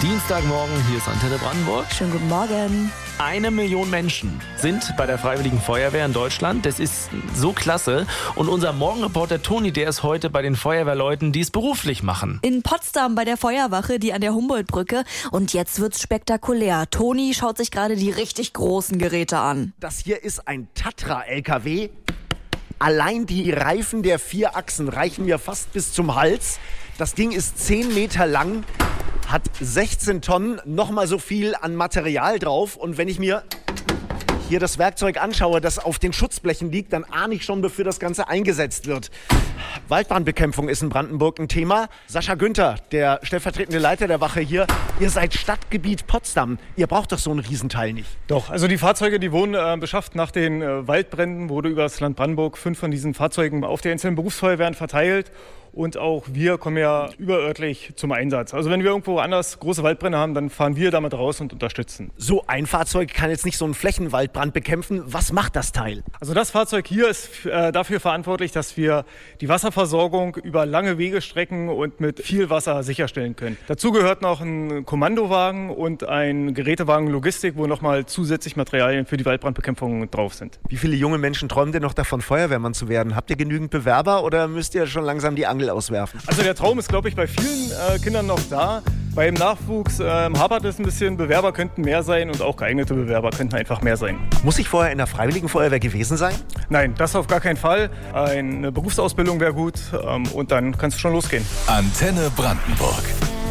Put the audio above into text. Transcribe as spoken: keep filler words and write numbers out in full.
Dienstagmorgen, hier ist Antenne Brandenburg. Schönen guten Morgen. Eine Million Menschen sind bei der Freiwilligen Feuerwehr in Deutschland. Das ist so klasse. Und unser Morgenreporter Toni, der ist heute bei den Feuerwehrleuten, die es beruflich machen. In Potsdam bei der Feuerwache, die an der Humboldt-Brücke. Und jetzt wird's spektakulär. Toni schaut sich gerade die richtig großen Geräte an. Das hier ist ein Tatra-L K W. Allein die Reifen der vier Achsen reichen mir fast bis zum Hals. Das Ding ist zehn Meter lang, hat sechzehn Tonnen, nochmal so viel an Material drauf. Und wenn ich mir hier das Werkzeug anschaue, das auf den Schutzblechen liegt, dann ahne ich schon, wofür das Ganze eingesetzt wird. Waldbrandbekämpfung ist in Brandenburg ein Thema. Sascha Günther, der stellvertretende Leiter der Wache hier, ihr seid Stadtgebiet Potsdam. Ihr braucht doch so ein Riesenteil nicht. Doch, also die Fahrzeuge, die wurden äh, beschafft nach den äh, Waldbränden, wurde über das Land Brandenburg fünf von diesen Fahrzeugen auf die einzelnen Berufsfeuerwehren verteilt. Und auch wir kommen ja überörtlich zum Einsatz. Also wenn wir irgendwo anders große Waldbrände haben, dann fahren wir damit raus und unterstützen. So ein Fahrzeug kann jetzt nicht so einen Flächenwaldbrand bekämpfen. Was macht das Teil? Also das Fahrzeug hier ist äh, dafür verantwortlich, dass wir die Wasserversorgung über lange Wegestrecken und mit viel Wasser sicherstellen können. Dazu gehört noch ein Kommandowagen und ein Gerätewagen Logistik, wo nochmal zusätzlich Materialien für die Waldbrandbekämpfung drauf sind. Wie viele junge Menschen träumen denn noch davon, Feuerwehrmann zu werden? Habt ihr genügend Bewerber oder müsst ihr schon langsam die Angel auswerfen? Also der Traum ist, glaube ich, bei vielen äh, Kindern noch da. Beim Nachwuchs äh, hapert es ein bisschen. Bewerber könnten mehr sein und auch geeignete Bewerber könnten einfach mehr sein. Muss ich vorher in der Freiwilligen Feuerwehr gewesen sein? Nein, das auf gar keinen Fall. Eine Berufsausbildung wäre gut ähm, und dann kannst du schon losgehen. Antenne Brandenburg.